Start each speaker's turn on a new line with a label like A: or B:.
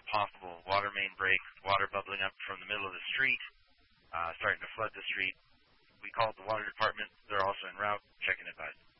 A: possible water main break, water bubbling up from the middle of the street, starting to flood the street. We called the water department. They're also en route. Check and advise.